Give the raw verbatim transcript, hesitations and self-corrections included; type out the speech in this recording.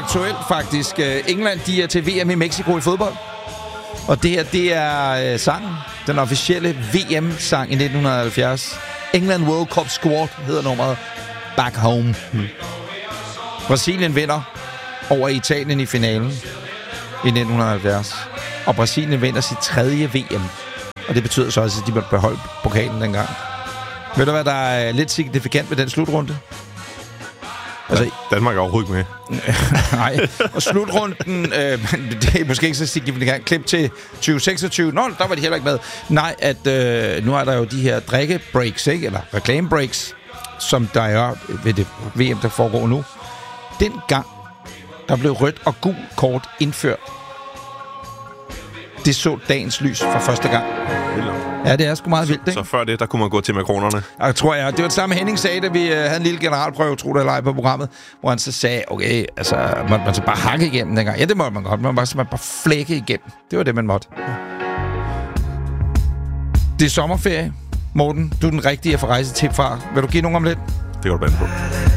aktuelt faktisk. England, de er til V M i Mexico i fodbold. Og det her, det er øh, sangen. Den officielle V M-sang i nitten halvfjerds. England World Cup Squad hedder nummeret Back Home. Hmm. Brasilien vinder over Italien i finalen i nitten halvfjerds. Og Brasilien vinder sit tredje V M. Og det betyder så også, at de måtte beholde pokalen dengang. Ved du, hvad der er lidt signifikant ved den slutrunde? Altså, Danmark er overhovedet med. Nej, og slutrunden, øh, det er måske ikke så signifikant. Klip til tyve seksogtyve. Nå, der var de heller ikke med. Nej, at øh, nu er der jo de her drikkebreaks, ikke? Eller reklamebreaks, som der er ved det V M, der foregår nu. Dengang, der blev rødt og gul kort indført. Det så dagens lys for første gang. Ja, det er sgu meget vildt, ikke? Så før det, der kunne man gå til makronerne. Jeg tror jeg. Det var det samme Henning sagde, da vi uh, havde en lille generalprøve, tro det eller ej, på programmet, hvor han så sagde, okay, altså, måtte man så bare hakke igennem dengang? Ja, det måtte man godt. Man måtte bare, bare flække igennem. Det var det, man måtte. Det er sommerferie. Morten, du er den rigtige at få rejsetip fra. Vil du give nogen om lidt? Det går du bande på.